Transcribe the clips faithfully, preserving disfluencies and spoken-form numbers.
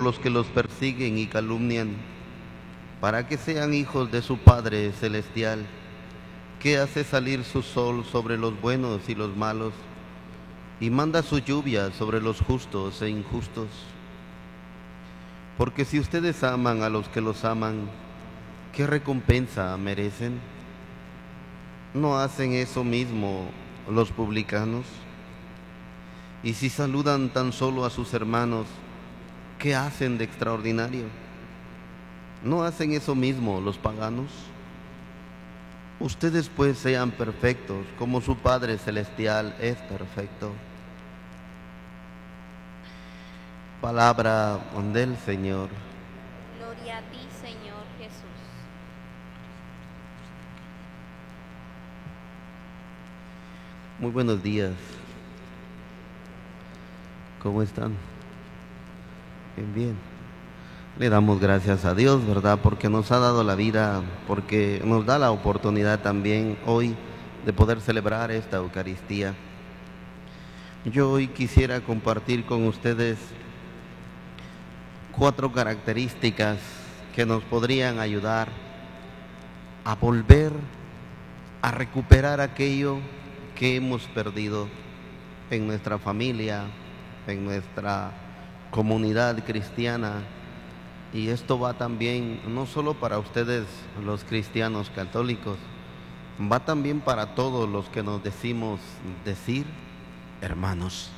los que los persiguen y calumnian, para que sean hijos de su Padre Celestial, que hace salir su sol sobre los buenos y los malos, y manda su lluvia sobre los justos e injustos. Porque si ustedes aman a los que los aman, ¿qué recompensa merecen? ¿No hacen eso mismo los publicanos? Y si saludan tan solo a sus hermanos, ¿qué hacen de extraordinario? ¿No hacen eso mismo los paganos? Ustedes pues sean perfectos, como su Padre Celestial es perfecto. Palabra del Señor. Gloria a ti, Señor Jesús. Muy buenos días. ¿Cómo están? Bien, bien. Le damos gracias a Dios, ¿verdad? Porque nos ha dado la vida, porque nos da la oportunidad también hoy de poder celebrar esta Eucaristía. Yo hoy quisiera compartir con ustedes cuatro características que nos podrían ayudar a volver a recuperar aquello que hemos perdido en nuestra familia, en nuestra comunidad cristiana. Y esto va también no solo para ustedes los cristianos católicos, va también para todos los que nos decimos decir hermanos.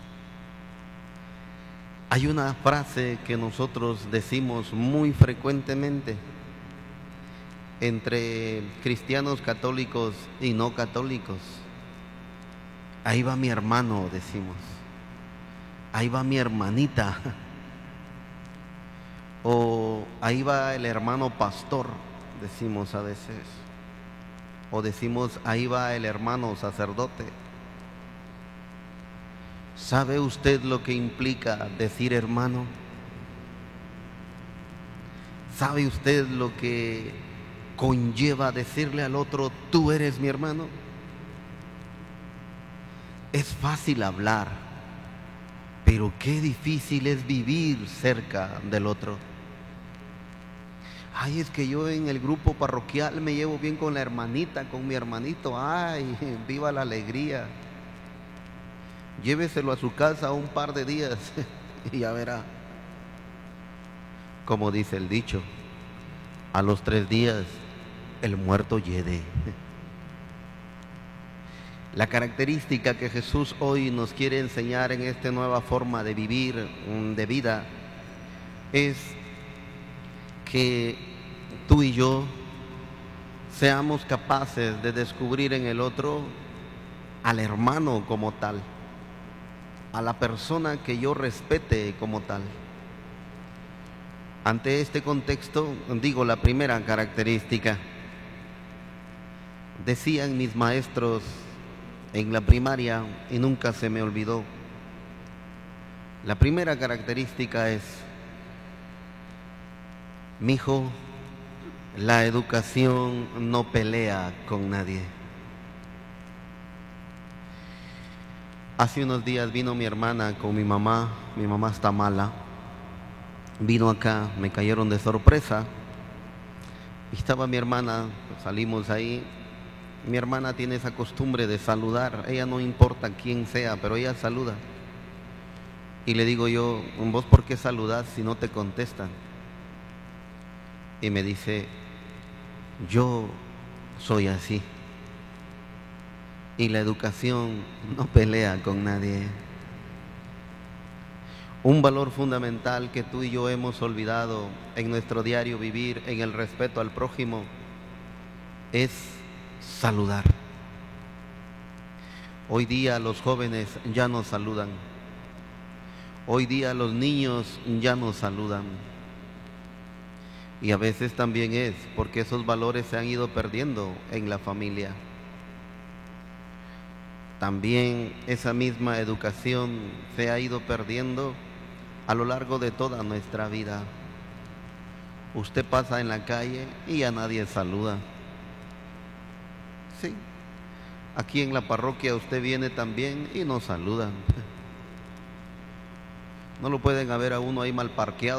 Hay una frase que nosotros decimos muy frecuentemente entre cristianos católicos y no católicos. Ahí va mi hermano, decimos. Ahí va mi hermanita. O ahí va el hermano pastor, decimos a veces. O decimos, ahí va el hermano sacerdote. ¿Sabe usted lo que implica decir hermano? ¿Sabe usted lo que conlleva decirle al otro, tú eres mi hermano? Es fácil hablar, pero qué difícil es vivir cerca del otro. Ay, es que yo en el grupo parroquial me llevo bien con la hermanita, con mi hermanito. Ay, viva la alegría. Lléveselo a su casa un par de días y ya verá. Como dice el dicho, a los tres días el muerto yede. La característica que Jesús hoy nos quiere enseñar en esta nueva forma de vivir, de vida, es que tú y yo seamos capaces de descubrir en el otro al hermano como tal, a la persona que yo respete como tal. Ante este contexto, digo la primera característica. Decían mis maestros en la primaria, y nunca se me olvidó, la primera característica es: mijo, la educación no pelea con nadie. Hace unos días vino mi hermana con mi mamá, mi mamá está mala, vino acá, me cayeron de sorpresa, y estaba mi hermana, salimos ahí. Mi hermana tiene esa costumbre de saludar, ella no importa quién sea, pero ella saluda. Y le digo yo, ¿vos por qué saludás si no te contestan? Y me dice, yo soy así. Y la educación no pelea con nadie. Un valor fundamental que tú y yo hemos olvidado en nuestro diario vivir, en el respeto al prójimo, es saludar. Hoy día los jóvenes ya no saludan. Hoy día los niños ya no saludan. Y a veces también es porque esos valores se han ido perdiendo en la familia. También esa misma educación se ha ido perdiendo a lo largo de toda nuestra vida. Usted pasa en la calle y a nadie saluda. Sí, aquí en la parroquia usted viene también y nos saludan. No lo pueden haber a uno ahí mal parqueado